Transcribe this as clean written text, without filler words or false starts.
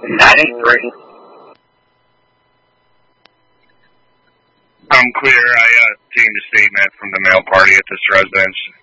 983. I'm clear. I obtained a statement from the male party at this residence.